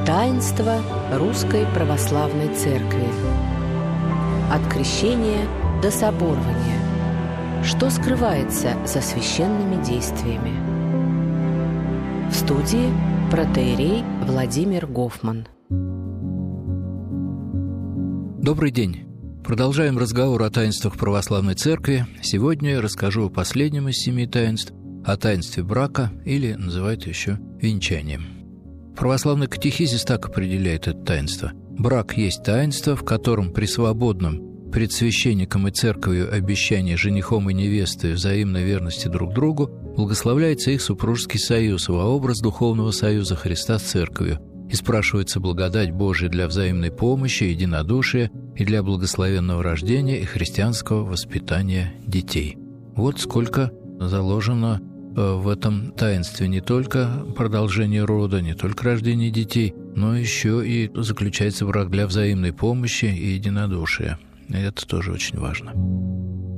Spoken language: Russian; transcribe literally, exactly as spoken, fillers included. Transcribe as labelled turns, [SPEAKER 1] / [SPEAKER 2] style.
[SPEAKER 1] Таинство Русской Православной Церкви. От крещения до соборования. Что скрывается за священными действиями? В студии протоиерей Владимир Гофман.
[SPEAKER 2] Добрый день. Продолжаем разговор о таинствах православной церкви. Сегодня я расскажу о последнем из семи таинств, о таинстве брака, или называют еще венчанием. Православный катехизис так определяет это таинство. Брак есть таинство, в котором при свободном пред священником и церковью обещании женихом и невестой взаимной верности друг другу благословляется их супружеский союз во образ духовного союза Христа с церковью, и спрашивается благодать Божия для взаимной помощи, единодушия и для благословенного рождения и христианского воспитания детей. Вот сколько заложено в этом таинстве не только продолжение рода, не только рождение детей, но еще и заключается брак для взаимной помощи и единодушия. И это тоже очень важно.